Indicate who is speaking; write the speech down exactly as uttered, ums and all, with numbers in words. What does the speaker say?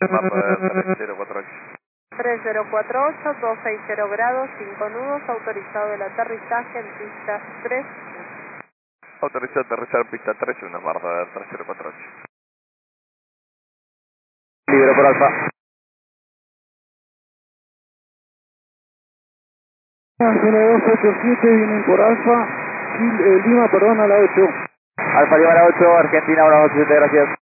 Speaker 1: Mapa tres cero cuatro ocho.
Speaker 2: tres cero cuatro ocho, doscientos sesenta grados, cinco nudos, autorizado el aterrizaje en pista tres.
Speaker 1: Autorizado aterrizar pista tres uno, Marta tres cero cuatro ocho.
Speaker 3: Libre por Alfa.
Speaker 4: cero dos ocho siete, vienen por Alfa, Chile, eh, Lima, perdón, a la ocho.
Speaker 3: Alfa Lima a la ocho, Argentina a la ocho siete, gracias.